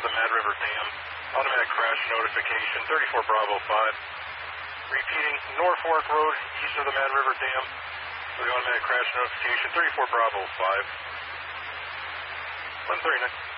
of the Mad River Dam. Automatic crash notification, 34 Bravo 5. Repeating, North Fork Road, east of the Mad River Dam. For the automatic crash notification, 34 Bravo 5. 139.